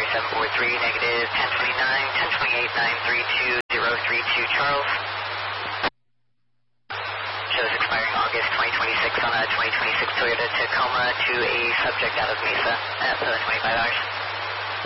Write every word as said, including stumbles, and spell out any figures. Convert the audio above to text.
seven four three, negative ten twenty-nine, ten twenty-eight, nine three two, zero three two, Charles. Shows expiring August twenty twenty-six on a twenty twenty-six Toyota Tacoma to a subject out of Mesa at seven twenty-five hours.